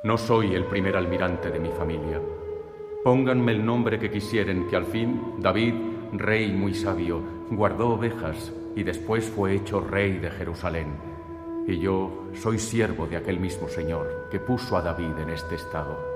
No soy el primer almirante de mi familia. Pónganme el nombre que quisieren, que al fin David, rey muy sabio, guardó ovejas y después fue hecho rey de Jerusalén. Y yo soy siervo de aquel mismo Señor que puso a David en este estado.